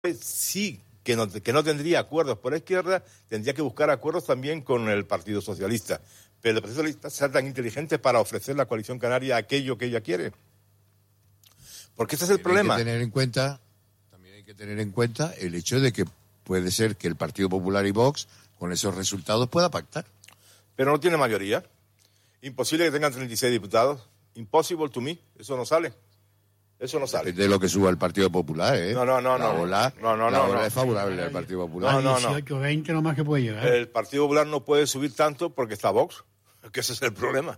sí que no tendría acuerdos por la izquierda, tendría que buscar acuerdos también con el Partido Socialista. Pero el Partido Socialista será tan inteligente para ofrecer a la coalición canaria aquello que ella quiere. Porque ese es el problema. También hay que tener en cuenta el hecho de que puede ser que el Partido Popular y Vox, con esos resultados, pueda pactar. Pero no tiene mayoría. Imposible que tengan 36 diputados. Impossible to me. Eso no sale. Depende de lo que suba el Partido Popular, ¿eh? No. La ola es favorable al Partido Popular. No. 18, 20 nomás que puede llegar. El Partido Popular no puede subir tanto porque está Vox. Que ese es el problema.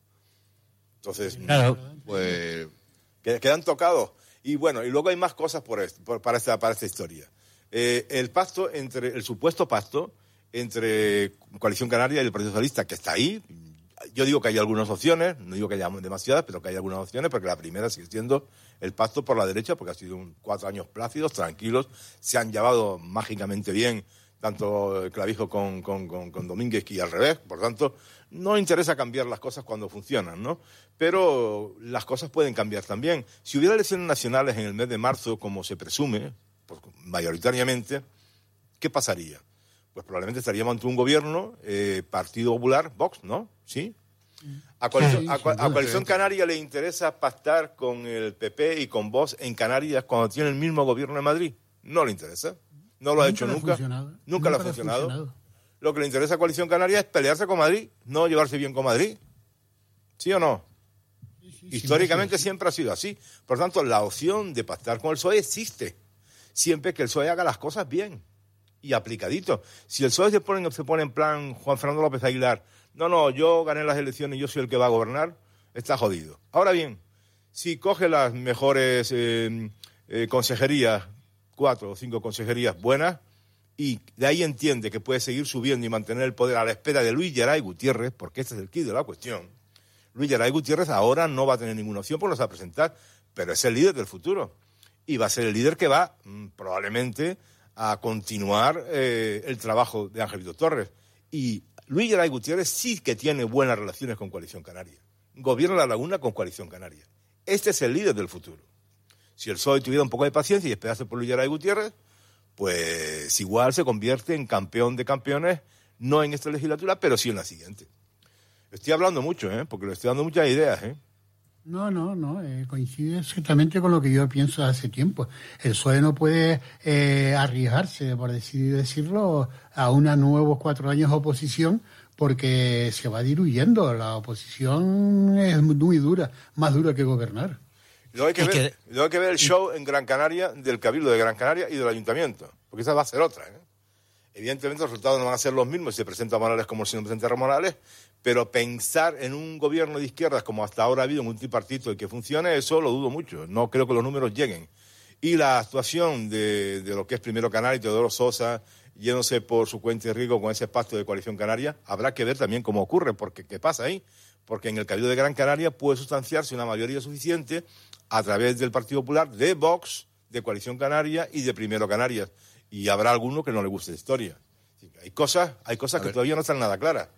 Entonces, Claro. pues quedan tocados. Y bueno, y luego hay más cosas para esta historia. El supuesto pacto entre Coalición Canaria y el Partido Socialista, que está ahí. Yo digo que hay algunas opciones, no digo que haya demasiadas, pero que hay algunas opciones, porque la primera sigue siendo el pacto por la derecha, porque ha sido 4 años plácidos, tranquilos, se han llevado mágicamente bien, tanto Clavijo con Domínguez y al revés, por tanto, no interesa cambiar las cosas cuando funcionan, ¿no? Pero las cosas pueden cambiar también. Si hubiera elecciones nacionales en el mes de marzo, como se presume, mayoritariamente, ¿qué pasaría? Pues probablemente estaríamos ante un gobierno, Partido Popular, Vox, ¿no? ¿Sí? A Coalición Canaria le interesa pactar con el PP y con Vox en Canarias cuando tiene el mismo gobierno en Madrid. No le interesa. No lo ha hecho nunca. Nunca le ha funcionado. Lo que le interesa a Coalición Canaria es pelearse con Madrid, no llevarse bien con Madrid. ¿Sí o no? Sí, históricamente siempre ha sido así. Por tanto, la opción de pactar con el PSOE existe. Siempre que el PSOE haga las cosas bien y aplicadito. Si el PSOE se pone en plan Juan Fernando López Aguilar, no, yo gané las elecciones y yo soy el que va a gobernar, está jodido. Ahora bien, si coge las mejores consejerías, 4 o 5 consejerías buenas, y de ahí entiende que puede seguir subiendo y mantener el poder a la espera de Luis Geray Gutiérrez, porque este es el quid de la cuestión. Luis Geray Gutiérrez ahora no va a tener ninguna opción por no se va a presentar, pero es el líder del futuro. Y va a ser el líder que va probablemente a continuar el trabajo de Ángel Víctor Torres. Y Luis Geray Gutiérrez sí que tiene buenas relaciones con Coalición Canaria. Gobierna La Laguna con Coalición Canaria. Este es el líder del futuro. Si el PSOE tuviera un poco de paciencia y esperase por Luis Geray Gutiérrez, pues igual se convierte en campeón de campeones, no en esta legislatura, pero sí en la siguiente. Estoy hablando mucho, porque le estoy dando muchas ideas, No, coincide exactamente con lo que yo pienso hace tiempo. El PSOE no puede arriesgarse, por decirlo, a unos nuevos 4 años de oposición, porque se va diluyendo. La oposición es muy dura, más dura que gobernar. Luego hay que ver el show en Gran Canaria, del Cabildo de Gran Canaria y del Ayuntamiento, porque esa va a ser otra. Evidentemente los resultados no van a ser los mismos si se presenta Morales como si no presenta Morales, pero pensar en un gobierno de izquierdas como hasta ahora ha habido en un tripartito y que funcione, eso lo dudo mucho. No creo que los números lleguen. Y la actuación de lo que es Primero Canaria y Teodoro Sosa, yéndose por su cuenta y riesgo con ese pacto de Coalición Canaria, habrá que ver también cómo ocurre, porque ¿qué pasa ahí? Porque en el Cabildo de Gran Canaria puede sustanciarse una mayoría suficiente a través del Partido Popular, de Vox, de Coalición Canaria y de Primero Canarias. Y habrá alguno que no le guste la historia. Hay cosas que todavía no están nada claras.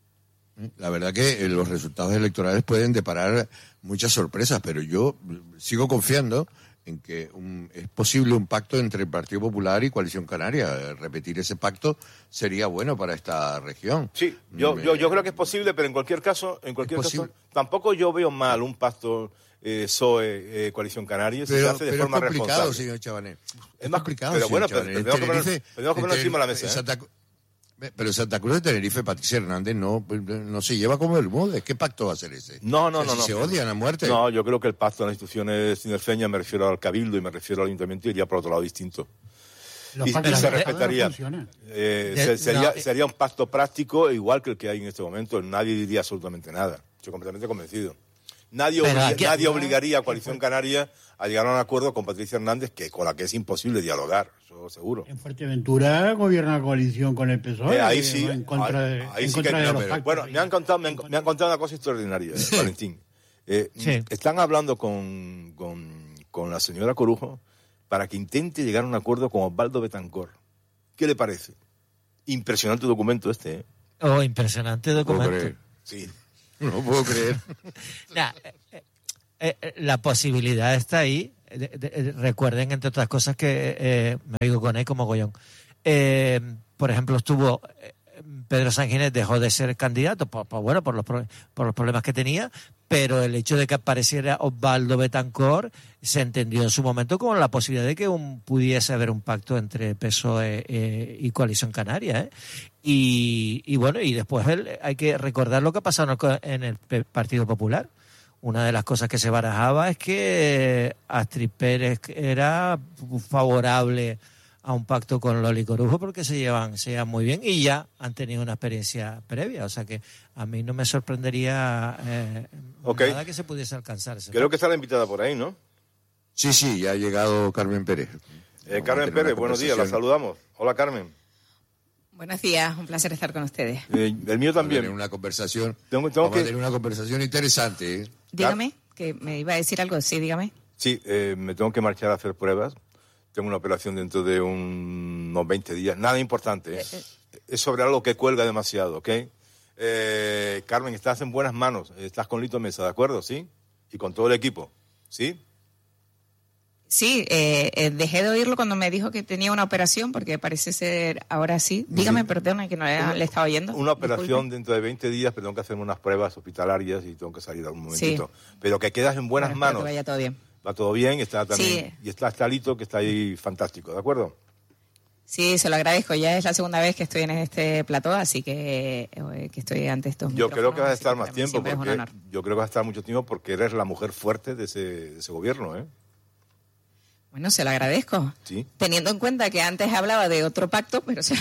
La verdad que los resultados electorales pueden deparar muchas sorpresas, pero yo sigo confiando en que es posible un pacto entre el Partido Popular y Coalición Canaria. Repetir ese pacto sería bueno para esta región. Sí, yo creo que es posible, pero en cualquier caso, tampoco yo veo mal un pacto PSOE Coalición Canaria si se hace de forma responsable. Es complicado, señor Chabanet. Es más complicado, pero bueno, tenemos que ponerlo encima de la mesa. Pero Santa Cruz de Tenerife, Patricia Hernández no se lleva como el Bermúdez. ¿Qué pacto va a ser ese? No. Se odian a muerte. No, yo creo que el pacto de las instituciones tinerfeñas, me refiero al Cabildo y me refiero al Ayuntamiento, iría por otro lado distinto. Y se respetaría. Sería un pacto práctico igual que el que hay en este momento. Nadie diría absolutamente nada. Estoy completamente convencido. Nadie obligaría a Coalición Canaria a llegar a un acuerdo con Patricia Hernández, con la que es imposible dialogar, eso seguro. En Fuerteventura gobierna la coalición con el PSOE. Ahí sí. En contra de los pactos. Bueno, me han contado una cosa extraordinaria, Valentín. Sí. Están hablando con la señora Corujo para que intente llegar a un acuerdo con Osvaldo Betancor. ¿Qué le parece? Impresionante documento este, impresionante documento. Sí. No puedo creer. La posibilidad está ahí. recuerden, entre otras cosas, que me digo con él como Gollón. Por ejemplo, estuvo Pedro Sanginés, dejó de ser candidato por los problemas que tenía, pero el hecho de que apareciera Osvaldo Betancourt se entendió en su momento como la posibilidad de que pudiese haber un pacto entre PSOE y Coalición Canaria, ¿eh? Y bueno, y después hay que recordar lo que ha pasado en el Partido Popular. Una de las cosas que se barajaba es que Astrid Pérez era favorable a un pacto con Loli Corujo porque se llevan muy bien y ya han tenido una experiencia previa. O sea que a mí no me sorprendería nada que se pudiese alcanzar ese Creo pacto. que está la invitada por ahí, ¿no? Sí, ya ha llegado Carmen Pérez. Carmen Pérez, buenos días, la saludamos. Hola, Carmen. Buenos días, un placer estar con ustedes. El mío también. Vamos a Tengo tener una conversación interesante, ¿eh? Dígame, que me iba a decir algo. Sí, dígame. Sí, me tengo que marchar a hacer pruebas. Tengo una operación dentro de unos 20 días. Nada importante, ¿eh? Es sobre algo que cuelga demasiado, ¿ok? Carmen, estás en buenas manos. Estás con Lito Mesa, ¿de acuerdo? ¿Sí? Y con todo el equipo, ¿sí? Sí, dejé de oírlo cuando me dijo que tenía una operación, porque parece ser ahora sí. Dígame, perdona, que no le estaba oyendo. Una operación Disculpe. dentro de 20 días, pero tengo que hacerme unas pruebas hospitalarias y tengo que salir algún momentito. Sí. Pero que quedas en buenas manos. Que vaya todo bien. Va todo bien, está también. Sí. Y está Lito, que está ahí fantástico, ¿de acuerdo? Sí, se lo agradezco. Ya es la segunda vez que estoy en este plató, así que estoy ante estos Yo creo que vas a estar más tiempo, tiempo, porque yo creo que vas a estar mucho tiempo porque eres la mujer fuerte de ese gobierno, ¿eh? Bueno, se lo agradezco. Sí. Teniendo en cuenta que antes hablaba de otro pacto, pero se lo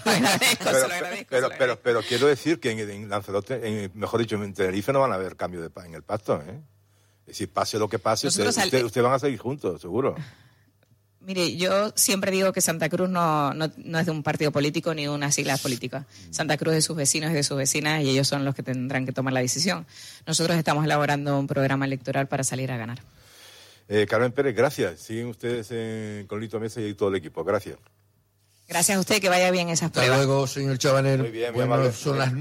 agradezco. Pero quiero decir que en Lanzarote, mejor dicho, en Tenerife no van a haber cambio en el pacto, ¿eh? Es decir, pase lo que pase, ustedes van a seguir juntos, seguro. Mire, yo siempre digo que Santa Cruz no es de un partido político ni de unas siglas políticas. Santa Cruz es de sus vecinos y de sus vecinas y ellos son los que tendrán que tomar la decisión. Nosotros estamos elaborando un programa electoral para salir a ganar. Carmen Pérez, gracias. Siguen ustedes con Lito Mesa y todo el equipo. Gracias. Gracias a usted, que vaya bien esas pruebas. Hasta luego, señor Chabanel. Muy bien, bueno, amable. son las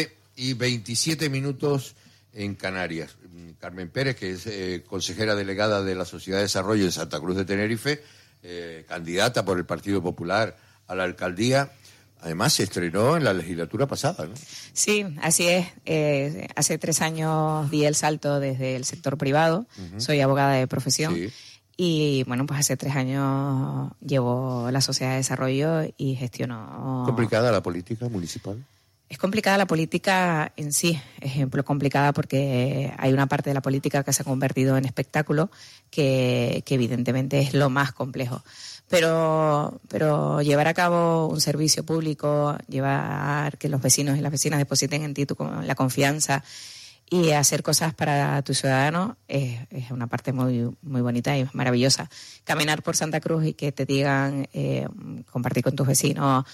9:27 en Canarias. Carmen Pérez, que es consejera delegada de la Sociedad de Desarrollo en Santa Cruz de Tenerife, candidata por el Partido Popular a la alcaldía. Además, se estrenó en la legislatura pasada, ¿no? Sí, así es. Hace 3 años di el salto desde el sector privado. Soy abogada de profesión. Sí. Y, bueno, pues hace 3 años llevo la Sociedad de Desarrollo y gestiono... ¿Complicada la política municipal? Es complicada la política en sí, ejemplo, complicada porque hay una parte de la política que se ha convertido en espectáculo que evidentemente es lo más complejo. Pero llevar a cabo un servicio público, llevar que los vecinos y las vecinas depositen en ti la confianza y hacer cosas para tus ciudadanos es una parte muy, muy bonita y maravillosa. Caminar por Santa Cruz y que te digan, compartir con tus vecinos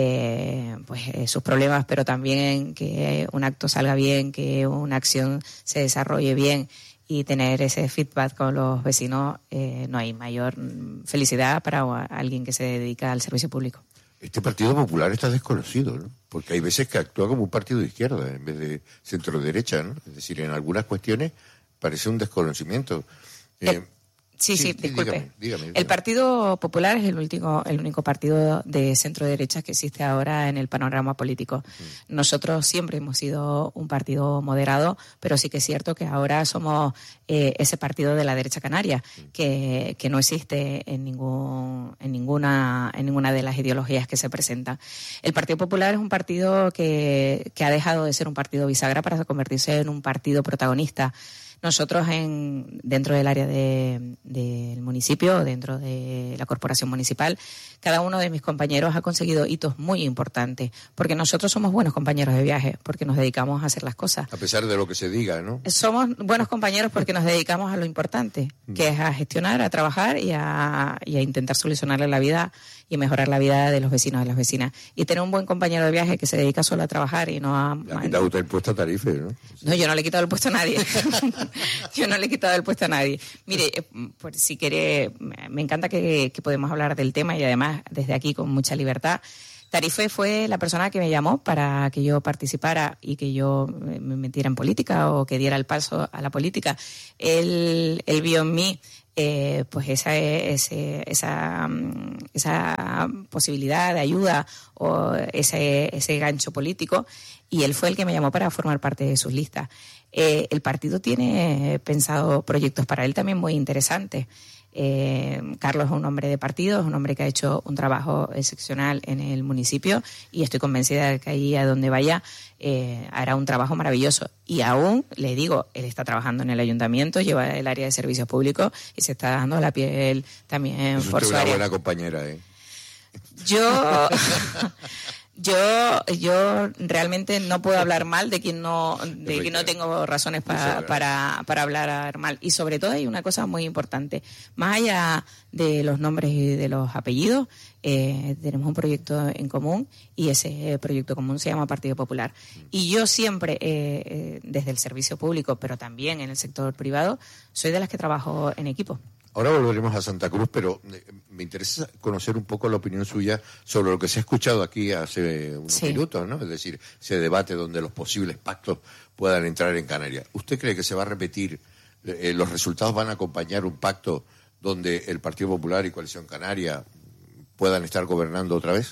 sus problemas, pero también que un acto salga bien, que una acción se desarrolle bien y tener ese feedback con los vecinos, no hay mayor felicidad para alguien que se dedica al servicio público. Este Partido Popular está desconocido, ¿no? Porque hay veces que actúa como un partido de izquierda en vez de centro-derecha, ¿no? Es decir, en algunas cuestiones parece un desconocimiento. Sí, disculpe. Dígame. El Partido Popular es el único partido de centro-derecha que existe ahora en el panorama político. Nosotros siempre hemos sido un partido moderado, pero sí que es cierto que ahora somos ese partido de la derecha canaria, que no existe en ninguna de las ideologías que se presentan. El Partido Popular es un partido que ha dejado de ser un partido bisagra para convertirse en un partido protagonista. Nosotros dentro del área del municipio, dentro de la corporación municipal, cada uno de mis compañeros ha conseguido hitos muy importantes, porque nosotros somos buenos compañeros de viaje, porque nos dedicamos a hacer las cosas. A pesar de lo que se diga, ¿no? Somos buenos compañeros porque nos dedicamos a lo importante, que es a gestionar, a trabajar y a intentar solucionarle la vida y mejorar la vida de los vecinos y las vecinas. Y tener un buen compañero de viaje que se dedica solo a trabajar y no a... Le ha quitado usted el puesto a Tarife, ¿no? No, yo no le he quitado el puesto a nadie. Yo no le he quitado el puesto a nadie. Mire, pues si quiere, me encanta que podemos hablar del tema y además desde aquí con mucha libertad. Tarife fue la persona que me llamó para que yo participara y que yo me metiera en política o que diera el paso a la política. Él vio en mí pues esa posibilidad de ayuda o ese gancho político, y él fue el que me llamó para formar parte de sus listas. El partido tiene pensado proyectos para él también muy interesantes. Carlos es un hombre de partido, es un hombre que ha hecho un trabajo excepcional en el municipio, y estoy convencida de que ahí a donde vaya hará un trabajo maravilloso. Y aún, le digo, él está trabajando en el ayuntamiento, lleva el área de servicios públicos y se está dando la piel también por su área. Es una buena compañera, ¿eh? Yo realmente no puedo hablar mal de quien no tengo razones para hablar mal. Y sobre todo hay una cosa muy importante. Más allá de los nombres y de los apellidos, tenemos un proyecto en común, y ese proyecto común se llama Partido Popular. Y yo siempre, desde el servicio público, pero también en el sector privado, soy de las que trabajo en equipo. Ahora volveremos a Santa Cruz, pero me interesa conocer un poco la opinión suya sobre lo que se ha escuchado aquí hace unos minutos, ¿no? Es decir, ese debate donde los posibles pactos puedan entrar en Canarias. ¿Usted cree que se va a repetir, los resultados van a acompañar un pacto donde el Partido Popular y Coalición Canaria puedan estar gobernando otra vez?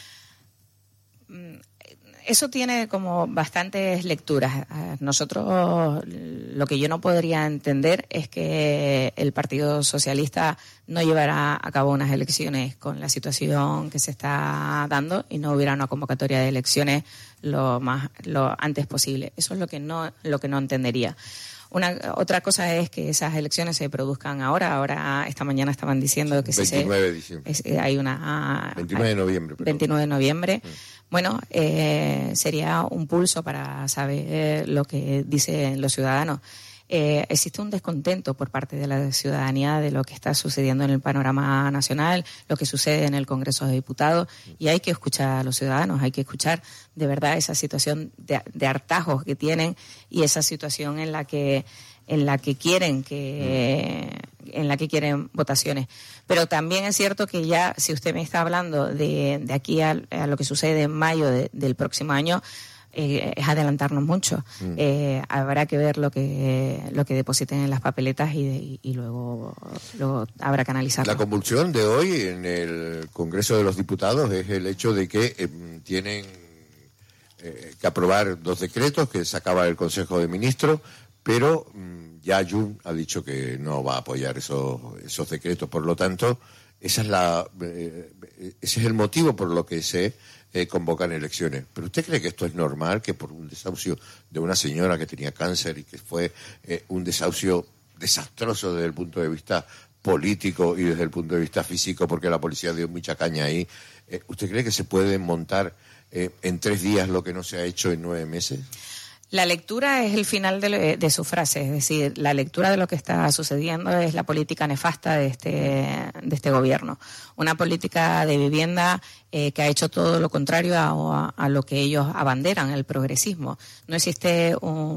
Eso tiene como bastantes lecturas. Nosotros, lo que yo no podría entender es que el Partido Socialista no llevará a cabo unas elecciones con la situación que se está dando y no hubiera una convocatoria de elecciones lo antes posible. Eso es lo que no entendería. Otra cosa es que esas elecciones se produzcan ahora. Ahora, esta mañana estaban diciendo que 29 de diciembre. Hay una... 29 de noviembre. Perdón. 29 de noviembre. Bueno, sería un pulso para saber lo que dicen los ciudadanos. Existe un descontento por parte de la ciudadanía de lo que está sucediendo en el panorama nacional, lo que sucede en el Congreso de Diputados, y hay que escuchar a los ciudadanos, hay que escuchar de verdad esa situación de hartazgo que tienen, y esa situación en la que quieren votaciones. Pero también es cierto que ya, si usted me está hablando de aquí a lo que sucede en mayo del próximo año, es adelantarnos mucho. Habrá que ver lo que depositen en las papeletas y luego habrá que analizarlo. La convulsión de hoy en el Congreso de los Diputados es el hecho de que tienen que aprobar 2 decretos que sacaba el Consejo de Ministros, pero ya Jun ha dicho que no va a apoyar esos decretos. Por lo tanto, ese es el motivo por lo que se convocan elecciones. ¿Pero usted cree que esto es normal, que por un desahucio de una señora que tenía cáncer y que fue un desahucio desastroso desde el punto de vista político y desde el punto de vista físico, porque la policía dio mucha caña ahí, ¿usted cree que se puede montar en 3 días lo que no se ha hecho en 9 meses? La lectura es el final de su frase, es decir, la lectura de lo que está sucediendo es la política nefasta de este gobierno. Una política de vivienda que ha hecho todo lo contrario a lo que ellos abanderan, el progresismo. No existe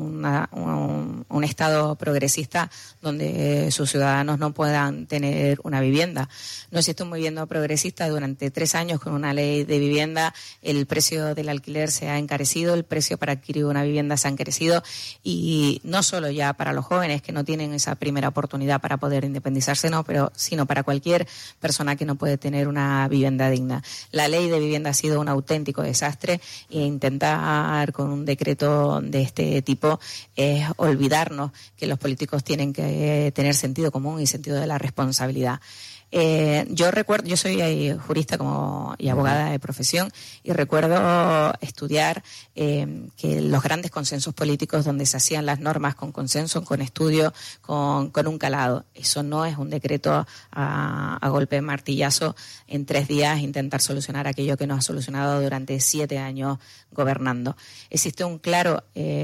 un Estado progresista donde sus ciudadanos no puedan tener una vivienda. No existe un movimiento progresista. Durante 3 años, con una ley de vivienda, el precio del alquiler se ha encarecido, el precio para adquirir una vivienda se ha encarecido, y no solo ya para los jóvenes que no tienen esa primera oportunidad para poder independizarse, sino para cualquier persona que no puede tener una vivienda digna. La ley de vivienda ha sido un auténtico desastre, e intentar con un decreto de este tipo es olvidarnos que los políticos tienen que tener sentido común y sentido de la responsabilidad. Yo soy jurista y abogada de profesión, y recuerdo estudiar que los grandes consensos políticos donde se hacían las normas con consenso, con estudio, con un calado. Eso no es un decreto a golpe de martillazo en 3 días intentar solucionar aquello que nos ha solucionado durante 7 años gobernando. Existe un claro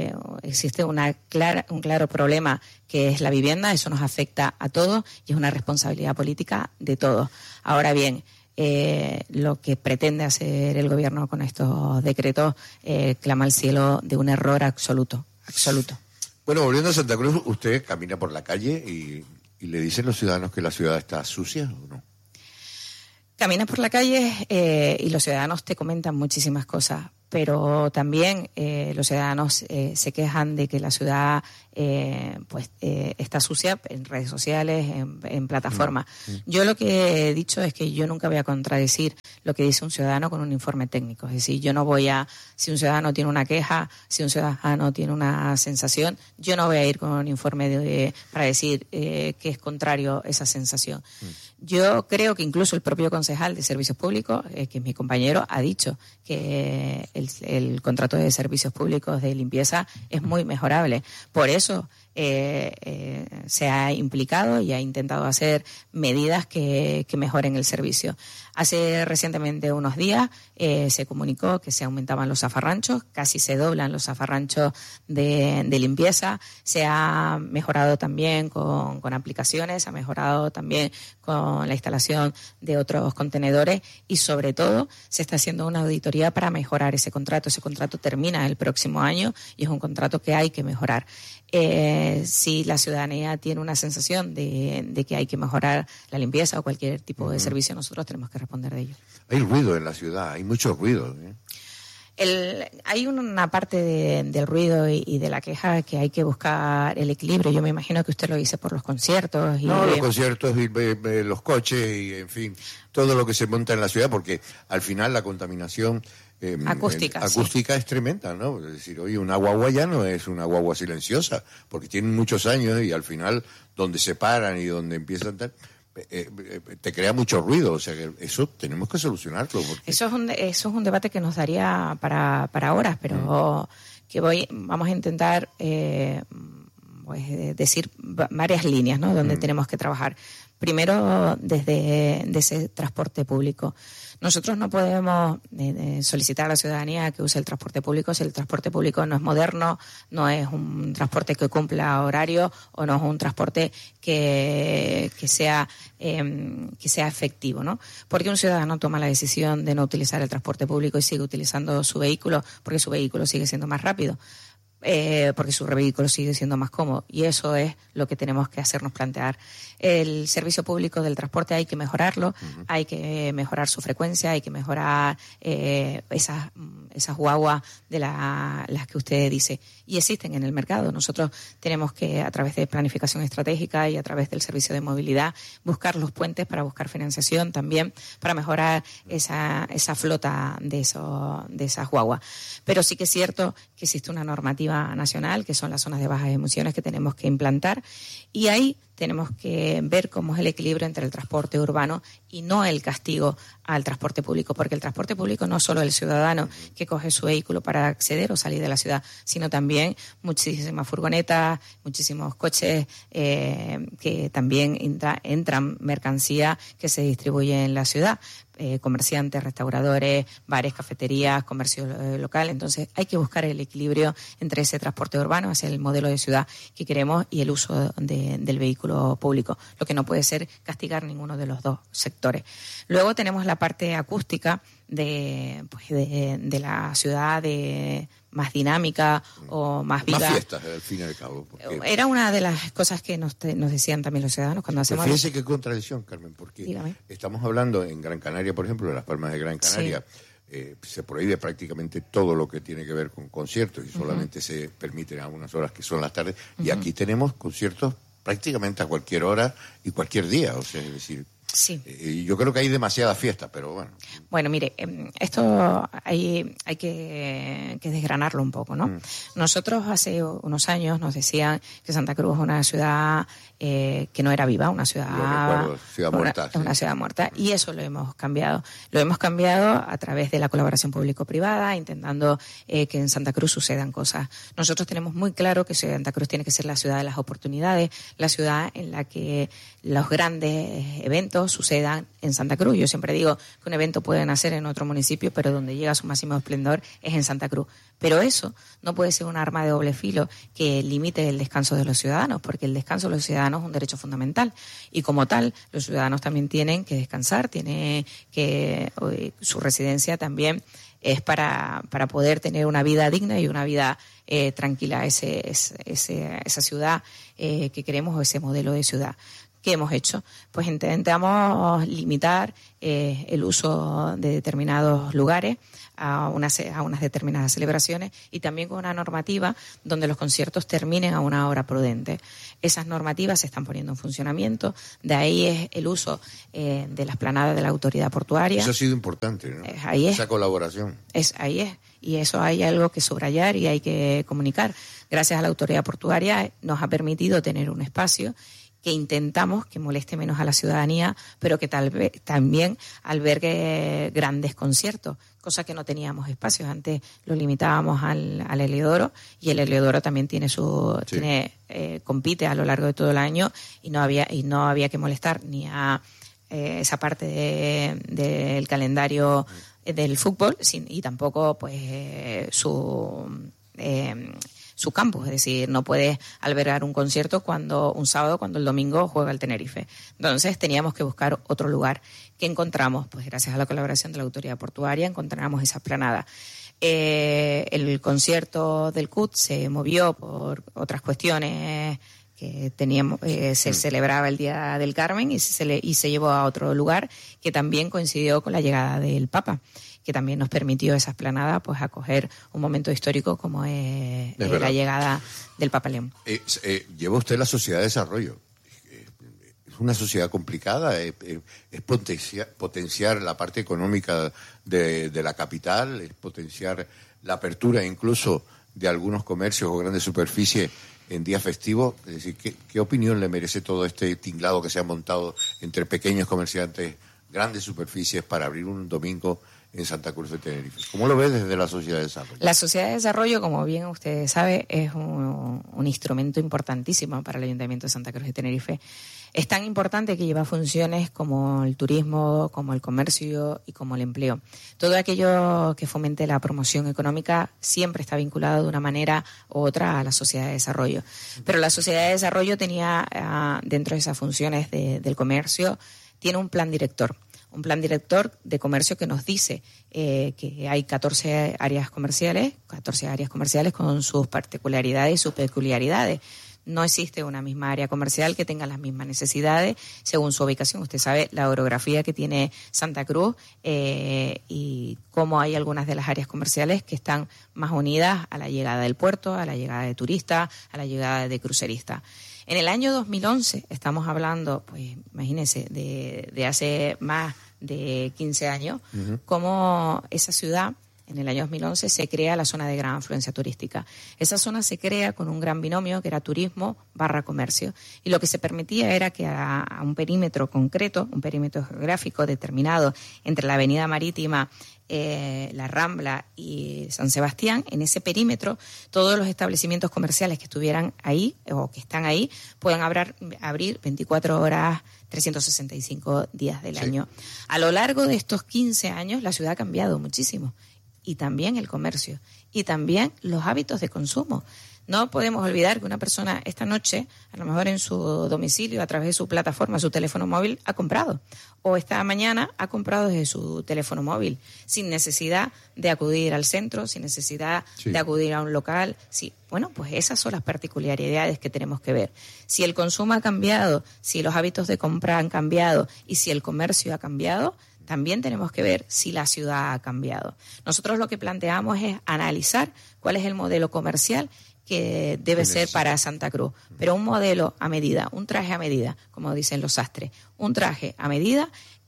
problema, que es la vivienda. Eso nos afecta a todos y es una responsabilidad política de todos. Ahora bien, lo que pretende hacer el gobierno con estos decretos clama al cielo de un error absoluto. Bueno, volviendo a Santa Cruz, usted camina por la calle y le dicen los ciudadanos que la ciudad está sucia, ¿o no? Caminas por la calle y los ciudadanos te comentan muchísimas cosas, pero también los ciudadanos se quejan de que la ciudad está sucia en redes sociales, en plataformas. Yo lo que he dicho es que yo nunca voy a contradecir lo que dice un ciudadano con un informe técnico. Es decir, yo no voy a, si un ciudadano tiene una queja, si un ciudadano tiene una sensación, yo no voy a ir con un informe para decir que es contrario esa sensación. Yo creo que incluso el propio concejal de Servicios Públicos, que es mi compañero, ha dicho que el contrato de servicios públicos de limpieza es muy mejorable. Por eso se ha implicado y ha intentado hacer medidas que mejoren el servicio. Hace recientemente unos días se comunicó que se aumentaban los zafarranchos, casi se doblan los zafarranchos de limpieza. Se ha mejorado también con aplicaciones, se ha mejorado también con la instalación de otros contenedores y sobre todo se está haciendo una auditoría para mejorar ese contrato. Ese contrato termina el próximo año y es un contrato que hay que mejorar. Si la ciudadanía tiene una sensación de que hay que mejorar la limpieza o cualquier tipo de servicio, nosotros tenemos que responder de ello. Hay ruido en la ciudad, hay mucho ruido, ¿eh? Hay una parte del ruido y de la queja que hay que buscar el equilibrio. Yo me imagino que usted lo dice por los conciertos. Los conciertos, los coches y, en fin, todo lo que se monta en la ciudad, porque al final la contaminación acústica es tremenda, ¿no? Es decir, hoy una guagua ya no es una guagua silenciosa, porque tienen muchos años y al final donde se paran y donde empiezan te crea mucho ruido, o sea que eso tenemos que solucionarlo. Porque... Eso es un debate que nos daría para horas, pero vamos a intentar decir varias líneas, ¿no? Donde tenemos que trabajar. Primero, desde ese transporte público. Nosotros no podemos solicitar a la ciudadanía que use el transporte público si el transporte público no es moderno, no es un transporte que cumpla horario o no es un transporte que sea efectivo, ¿no? Porque un ciudadano toma la decisión de no utilizar el transporte público y sigue utilizando su vehículo porque su vehículo sigue siendo más rápido. Porque su vehículo sigue siendo más cómodo y eso es lo que tenemos que hacernos plantear. El servicio público del transporte hay que mejorarlo, hay que mejorar su frecuencia, hay que mejorar esas guaguas de las que usted dice y existen en el mercado. Nosotros tenemos que, a través de planificación estratégica y a través del servicio de movilidad, buscar los puentes para buscar financiación también para mejorar esa flota de esas guaguas. Pero sí que es cierto que existe una normativa nacional, que son las zonas de bajas emisiones que tenemos que implantar, y ahí tenemos que ver cómo es el equilibrio entre el transporte urbano y no el castigo al transporte público, porque el transporte público no solo el ciudadano que coge su vehículo para acceder o salir de la ciudad, sino también muchísimas furgonetas, muchísimos coches que también entran mercancía que se distribuye en la ciudad. Comerciantes, restauradores, bares, cafeterías, comercio local. Entonces hay que buscar el equilibrio entre ese transporte urbano hacia el modelo de ciudad que queremos y el uso del vehículo público. Lo que no puede ser castigar ninguno de los dos sectores. Luego tenemos la parte acústica de la ciudad más dinámica o más viva. Más fiestas, al fin y al cabo. Era una de las cosas que nos decían también los ciudadanos cuando hacemos... Pero fíjese qué contradicción, Carmen, porque Dígame. Estamos hablando en Gran Canaria, por ejemplo, en Las Palmas de Gran Canaria, se prohíbe prácticamente todo lo que tiene que ver con conciertos y solamente se permiten algunas horas que son las tardes. Y aquí tenemos conciertos prácticamente a cualquier hora y cualquier día, o sea, es decir... Sí. Yo creo que hay demasiadas fiestas, pero bueno. Bueno, mire, esto hay que desgranarlo un poco, ¿no? Nosotros hace unos años nos decían que Santa Cruz es una ciudad que no era viva, una ciudad muerta. Una ciudad muerta, y eso lo hemos cambiado. Lo hemos cambiado a través de la colaboración público-privada, intentando que en Santa Cruz sucedan cosas. Nosotros tenemos muy claro que Santa Cruz tiene que ser la ciudad de las oportunidades, la ciudad en la que los grandes eventos sucedan en Santa Cruz. Yo siempre digo que un evento puede nacer en otro municipio, pero donde llega a su máximo esplendor es en Santa Cruz. Pero eso no puede ser un arma de doble filo que limite el descanso de los ciudadanos, porque el descanso de los ciudadanos es un derecho fundamental. Y como tal, los ciudadanos también tienen que descansar, su residencia también es para poder tener una vida digna y una vida tranquila, esa ciudad que queremos o ese modelo de ciudad. ¿Qué hemos hecho? Pues intentamos limitar el uso de determinados lugares a unas determinadas celebraciones y también con una normativa donde los conciertos terminen a una hora prudente. Esas normativas se están poniendo en funcionamiento, de ahí es el uso de la explanada de la autoridad portuaria. Eso ha sido importante, ¿no? Ahí es. Esa colaboración. Ahí es. Y eso hay algo que subrayar y hay que comunicar. Gracias a la autoridad portuaria nos ha permitido tener un espacio que intentamos que moleste menos a la ciudadanía, pero que tal vez también albergue grandes conciertos, cosa que no teníamos espacios. Antes lo limitábamos al Heliodoro, y el Heliodoro también tiene compite a lo largo de todo el año, y no había que molestar ni a esa parte del calendario del fútbol, y tampoco pues su campus, es decir, no puedes albergar un concierto un sábado cuando el domingo juega el Tenerife. Entonces teníamos que buscar otro lugar. ¿Qué encontramos? Pues gracias a la colaboración de la autoridad portuaria encontramos esa explanada. El concierto del CUT se movió por otras cuestiones que teníamos, se celebraba el Día del Carmen y se llevó a otro lugar que también coincidió con la llegada del Papa, que también nos permitió esa explanada pues acoger un momento histórico como es la llegada del Papa León. Lleva usted la sociedad de desarrollo. Es una sociedad complicada, es potenciar la parte económica de la capital, es potenciar la apertura incluso de algunos comercios o grandes superficies en días festivos. Es decir, ¿qué opinión le merece todo este tinglado que se ha montado entre pequeños comerciantes, grandes superficies para abrir un domingo en Santa Cruz de Tenerife? ¿Cómo lo ves desde la Sociedad de Desarrollo? La Sociedad de Desarrollo, como bien usted sabe, es un instrumento importantísimo para el Ayuntamiento de Santa Cruz de Tenerife. Es tan importante que lleva funciones como el turismo, como el comercio y como el empleo. Todo aquello que fomente la promoción económica siempre está vinculado de una manera u otra a la Sociedad de Desarrollo. Pero la Sociedad de Desarrollo tenía, dentro de esas funciones del comercio, tiene un plan director. Un plan director de comercio que nos dice que hay 14 áreas comerciales con sus particularidades y sus peculiaridades. No existe una misma área comercial que tenga las mismas necesidades según su ubicación. Usted sabe la orografía que tiene Santa Cruz y cómo hay algunas de las áreas comerciales que están más unidas a la llegada del puerto, a la llegada de turistas, a la llegada de cruceristas. En el año 2011, estamos hablando, pues imagínense, de hace más de 15 años, cómo esa ciudad, en el año 2011, se crea la zona de gran afluencia turística. Esa zona se crea con un gran binomio que era turismo / comercio. Y lo que se permitía era que a un perímetro concreto, un perímetro geográfico determinado entre la avenida marítima, la Rambla y San Sebastián, en ese perímetro, todos los establecimientos comerciales que estuvieran ahí o que están ahí puedan abrir 24 horas, 365 días del año. A lo largo de estos 15 años, la ciudad ha cambiado muchísimo. Y también el comercio. Y también los hábitos de consumo. No podemos olvidar que una persona esta noche, a lo mejor en su domicilio, a través de su plataforma, su teléfono móvil, ha comprado. O esta mañana ha comprado desde su teléfono móvil, sin necesidad de acudir al centro, sin necesidad de acudir a un local. Sí, bueno, pues esas son las particularidades que tenemos que ver. Si el consumo ha cambiado, si los hábitos de compra han cambiado y si el comercio ha cambiado, también tenemos que ver si la ciudad ha cambiado. Nosotros lo que planteamos es analizar cuál es el modelo comercial que debe ser para Santa Cruz, pero un modelo a medida, un traje a medida, como dicen los sastres, un traje a medida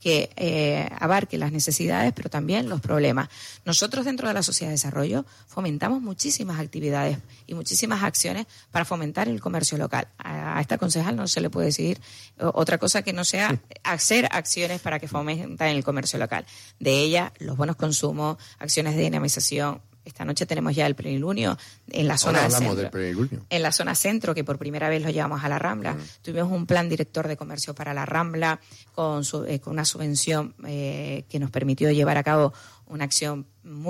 que abarque las necesidades, pero también los problemas. Nosotros dentro de la Sociedad de Desarrollo fomentamos muchísimas actividades y muchísimas acciones para fomentar el comercio local. A esta concejal no se le puede decir otra cosa que no sea hacer acciones para que fomenten el comercio local. De ellas, los buenos consumos, acciones de dinamización. Esta noche tenemos ya el plenilunio en la zona centro. En la zona centro, que por primera vez lo llevamos a la Rambla. Tuvimos un plan director de comercio para la Rambla con una subvención que nos permitió llevar a cabo una acción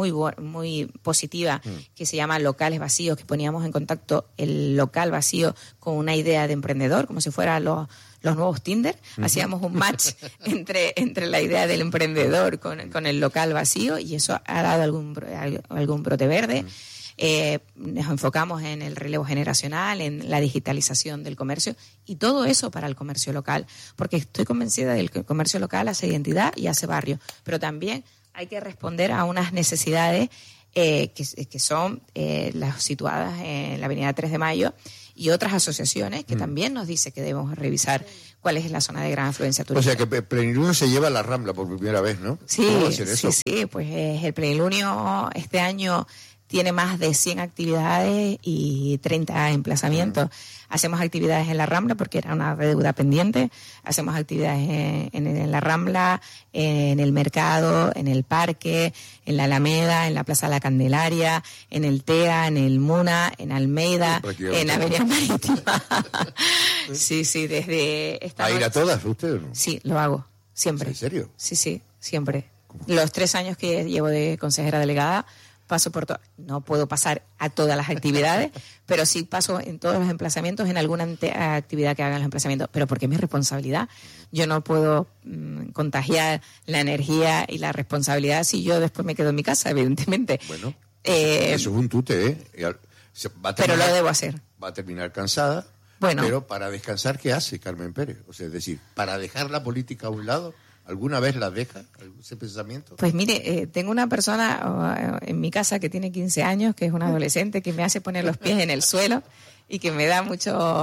muy positiva que se llama Locales Vacíos, que poníamos en contacto el local vacío con una idea de emprendedor, como si fueran los nuevos Tinder. Hacíamos un match entre la idea del emprendedor con el local vacío, y eso ha dado algún brote verde. nos enfocamos en el relevo generacional, en la digitalización del comercio y todo eso para el comercio local, porque estoy convencida de que el comercio local hace identidad y hace barrio, pero también hay que responder a unas necesidades que son las situadas en la avenida 3 de Mayo y otras asociaciones que también nos dice que debemos revisar cuál es la zona de gran afluencia turística. O sea, que Plenilunio se lleva a la Rambla por primera vez, ¿no? Sí, ¿Cómo va a ser eso? sí, pues el Plenilunio este año tiene más de 100 actividades y 30 emplazamientos. Hacemos actividades en la Rambla porque era una deuda pendiente. Hacemos actividades en la Rambla, en el mercado, en el parque, en la Alameda, en la Plaza de la Candelaria, en el TEA, en el MUNA, en Almeida, en Avenida Marítima. Sí, desde esta ¿A ir noche. a todas usted o no? Sí, lo hago, siempre. ¿En serio? Sí, siempre. Los 3 años que llevo de consejera delegada, paso por todo. No puedo pasar a todas las actividades, pero sí paso en todos los emplazamientos, en alguna actividad que hagan los emplazamientos, pero porque es mi responsabilidad. Yo no puedo contagiar la energía y la responsabilidad si yo después me quedo en mi casa, evidentemente. Bueno, eso es un tute, ¿eh? Pero lo debo hacer. Va a terminar cansada, pero para descansar, ¿qué hace Carmen Pérez? O sea, es decir, para dejar la política a un lado, ¿alguna vez la deja ese pensamiento? Pues mire, tengo una persona en mi casa que tiene 15 años, que es una adolescente, que me hace poner los pies en el suelo y que me da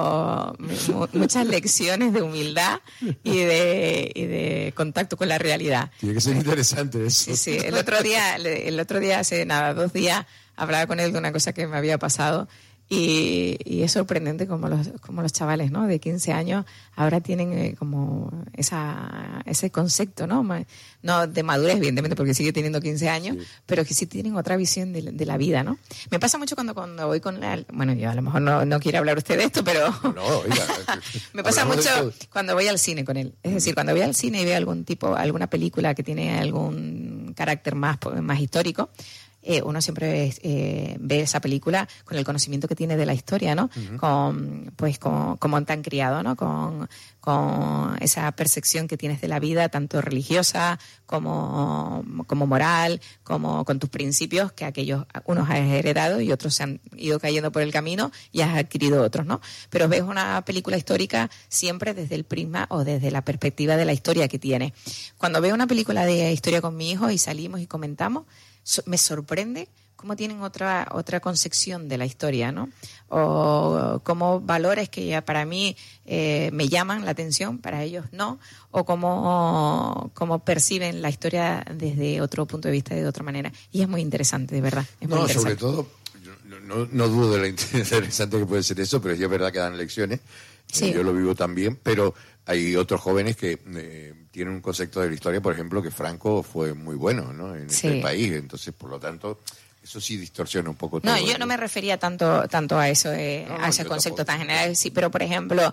muchas lecciones de humildad y de contacto con la realidad. Tiene que ser interesante eso. Sí. El otro día, hace 2 días, hablaba con él de una cosa que me había pasado. Y es sorprendente como los chavales, ¿no?, de 15 años ahora tienen como ese concepto, ¿no? No de madurez, evidentemente, porque sigue teniendo 15 años, pero que sí tienen otra visión de la vida, ¿no? Me pasa mucho cuando voy con bueno, yo a lo mejor no quiere hablar usted de esto, pero no, oiga, me pasa mucho cuando voy al cine con él. Es decir, cuando voy al cine y veo alguna película que tiene algún carácter más histórico, uno siempre ve esa película con el conocimiento que tiene de la historia, ¿no? Uh-huh. Como te han criado, ¿no? Con esa percepción que tienes de la vida, tanto religiosa como moral, como con tus principios, que unos has heredado y otros se han ido cayendo por el camino y has adquirido otros, ¿no? Pero ves una película histórica siempre desde el prisma o desde la perspectiva de la historia que tiene. Cuando veo una película de historia con mi hijo y salimos y comentamos, me sorprende cómo tienen otra concepción de la historia, ¿no? O cómo valores que ya para mí me llaman la atención, para ellos no, o cómo perciben la historia desde otro punto de vista y de otra manera. Y es muy interesante, de verdad. Es muy interesante. Sobre todo, no dudo de lo interesante que puede ser eso, pero es verdad que dan lecciones. Sí. Yo lo vivo también, pero hay otros jóvenes que tienen un concepto de la historia, por ejemplo, que Franco fue muy bueno, ¿no?, en este país. Entonces, por lo tanto, eso sí distorsiona un poco todo. No, yo no me refería tanto a eso, a ese concepto tan general. Sí, pero, por ejemplo,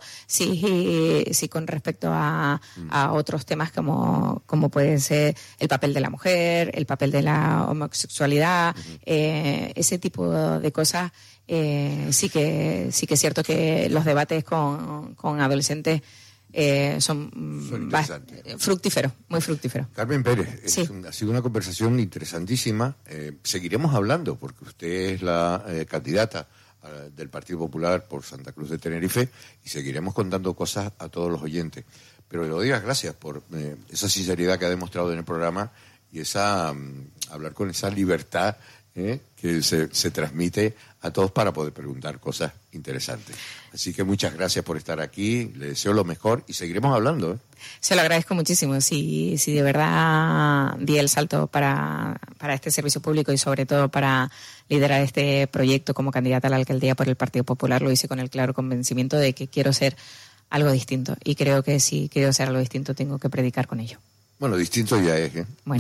sí con respecto a otros temas como puede ser el papel de la mujer, el papel de la homosexualidad, ese tipo de cosas. Sí que es cierto que los debates con adolescentes son fructíferos, muy fructíferos. Carmen Pérez, ha sido una conversación interesantísima. Seguiremos hablando porque usted es la candidata del Partido Popular por Santa Cruz de Tenerife y seguiremos contando cosas a todos los oyentes. Pero le doy las gracias por esa sinceridad que ha demostrado en el programa y hablar con esa libertad que se transmite a todos para poder preguntar cosas interesantes. Así que muchas gracias por estar aquí, le deseo lo mejor y seguiremos hablando. Se lo agradezco muchísimo. Si de verdad di el salto para este servicio público y sobre todo para liderar este proyecto como candidata a la alcaldía por el Partido Popular, lo hice con el claro convencimiento de que quiero ser algo distinto y creo que si quiero ser algo distinto tengo que predicar con ello. Bueno, distinto ya es, ¿eh? Bueno.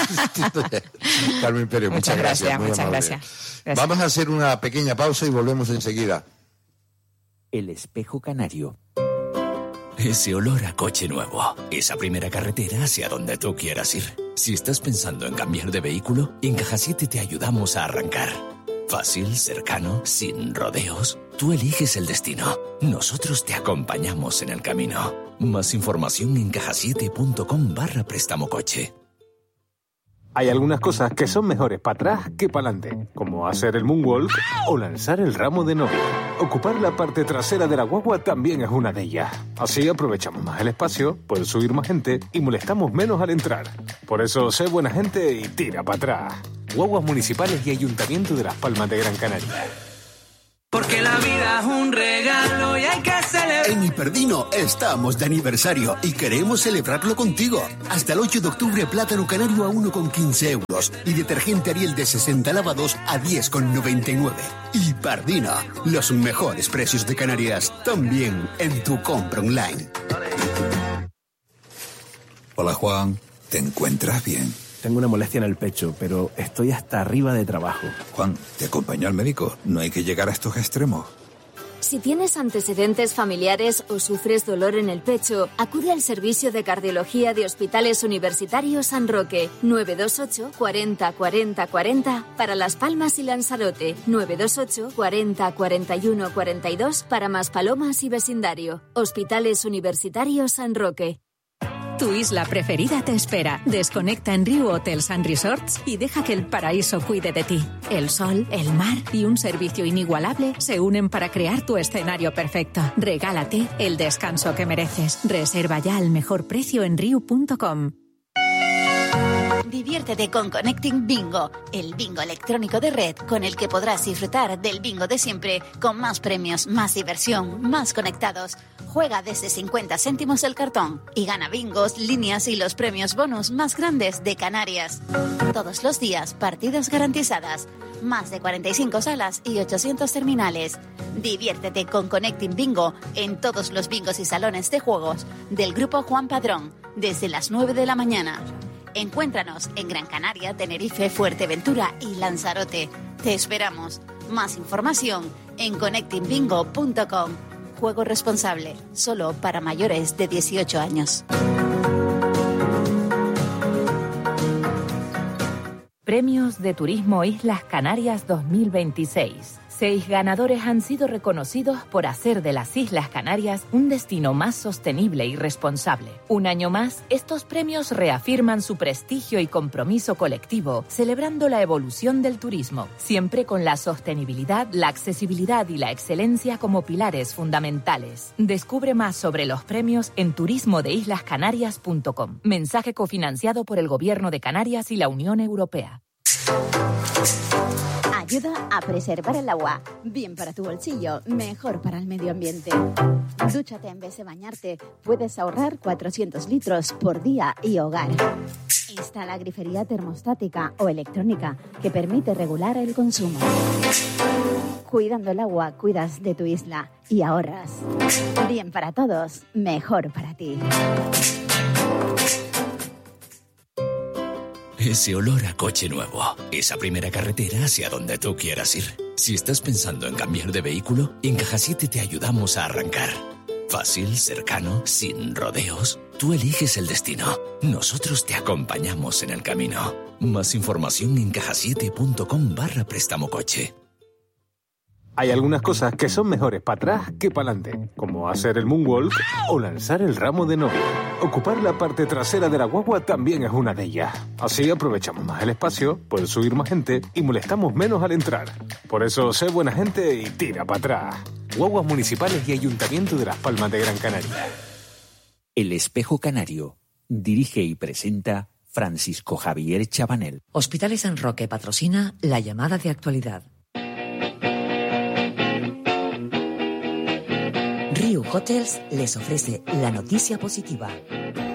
Carmen Pérez, muchas gracias. Muchas gracias. Vamos a hacer una pequeña pausa y volvemos enseguida. El espejo canario. Ese olor a coche nuevo. Esa primera carretera hacia donde tú quieras ir. Si estás pensando en cambiar de vehículo, en Caja 7 te ayudamos a arrancar. Fácil, cercano, sin rodeos. Tú eliges el destino. Nosotros te acompañamos en el camino. Más información en cajasiete.com/préstamo coche. Hay algunas cosas que son mejores para atrás que para adelante, como hacer el moonwalk o lanzar el ramo de novia. Ocupar la parte trasera de la guagua también es una de ellas. Así aprovechamos más el espacio, puede subir más gente y molestamos menos al entrar. Por eso, sé buena gente y tira para atrás. Guaguas municipales y Ayuntamiento de Las Palmas de Gran Canaria. Porque la vida es un regalo y hay que celebrar. En Hiperdino estamos de aniversario y queremos celebrarlo contigo. Hasta el 8 de octubre, plátano canario a 1,15 euros y detergente Ariel de 60 lavados a 10,99. Hiperdino, los mejores precios de Canarias, también en tu compra online. Hola Juan, ¿te encuentras bien? Tengo una molestia en el pecho, pero estoy hasta arriba de trabajo. Juan, ¿te acompaño al médico? No hay que llegar a estos extremos. Si tienes antecedentes familiares o sufres dolor en el pecho, acude al servicio de cardiología de Hospitales Universitarios San Roque. 928 40 40 40 para Las Palmas y Lanzarote. 928 40 41 42 para Maspalomas y vecindario. Hospitales Universitarios San Roque. Tu isla preferida te espera. Desconecta en Riu Hotels & Resorts y deja que el paraíso cuide de ti. El sol, el mar y un servicio inigualable se unen para crear tu escenario perfecto. Regálate el descanso que mereces. Reserva ya al mejor precio en riu.com. Diviértete con Connecting Bingo, el bingo electrónico de red con el que podrás disfrutar del bingo de siempre, con más premios, más diversión, más conectados. Juega desde 50 céntimos el cartón y gana bingos, líneas y los premios bonus más grandes de Canarias. Todos los días, partidas garantizadas, más de 45 salas y 800 terminales. Diviértete con Connecting Bingo en todos los bingos y salones de juegos del Grupo Juan Padrón, desde las 9 de la mañana. Encuéntranos en Gran Canaria, Tenerife, Fuerteventura y Lanzarote. Te esperamos. Más información en connectingbingo.com. Juego responsable, solo para mayores de 18 años. Premios de Turismo Islas Canarias 2026. 6 ganadores han sido reconocidos por hacer de las Islas Canarias un destino más sostenible y responsable. Un año más, estos premios reafirman su prestigio y compromiso colectivo, celebrando la evolución del turismo, siempre con la sostenibilidad, la accesibilidad y la excelencia como pilares fundamentales. Descubre más sobre los premios en turismodeislascanarias.com. Mensaje cofinanciado por el Gobierno de Canarias y la Unión Europea. Ayuda a preservar el agua. Bien para tu bolsillo, mejor para el medio ambiente. Dúchate en vez de bañarte. Puedes ahorrar 400 litros por día y hogar. Instala grifería termostática o electrónica que permite regular el consumo. Cuidando el agua, cuidas de tu isla y ahorras. Bien para todos, mejor para ti. Ese olor a coche nuevo, esa primera carretera hacia donde tú quieras ir. Si estás pensando en cambiar de vehículo, en Caja 7 te ayudamos a arrancar. Fácil, cercano, sin rodeos. Tú eliges el destino. Nosotros te acompañamos en el camino. Más información en cajasiete.com/préstamo coche. Hay algunas cosas que son mejores para atrás que para adelante, como hacer el moonwalk o lanzar el ramo de novia. Ocupar la parte trasera de la guagua también es una de ellas. Así aprovechamos más el espacio, puede subir más gente y molestamos menos al entrar. Por eso, sé buena gente y tira para atrás. Guaguas municipales y Ayuntamiento de Las Palmas de Gran Canaria. El Espejo Canario. Dirige y presenta Francisco Javier Chabanel. Hospitales San Roque patrocina la llamada de actualidad. Riu Hotels les ofrece la noticia positiva.